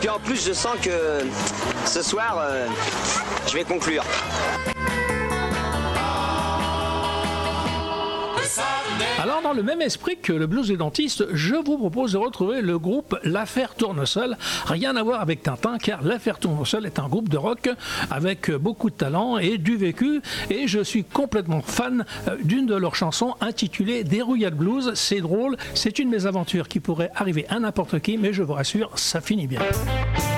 puis en plus, je sens que ce soir, je vais conclure. Alors, dans le même esprit que le blues des dentistes, je vous propose de retrouver le groupe L'Affaire Tournesol. Rien à voir avec Tintin, car L'Affaire Tournesol est un groupe de rock avec beaucoup de talent et du vécu. Et je suis complètement fan d'une de leurs chansons intitulée Dérouillade Blues. C'est drôle, c'est une mésaventures qui pourrait arriver à n'importe qui, mais je vous rassure, ça finit bien.